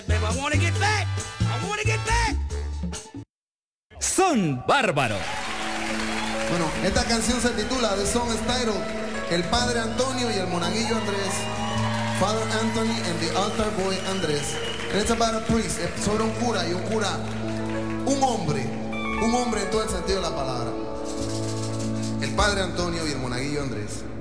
Baby, I wanna get back. I wanna get back. Son bárbaros. Bueno, esta canción se titula The Song is titled El Padre Antonio y el Monaguillo Andrés. Father Anthony and the Altar Boy Andrés. And it's about a priest. Es sobre un cura y un cura. Un hombre en todo el sentido de la palabra. El Padre Antonio y el Monaguillo Andrés.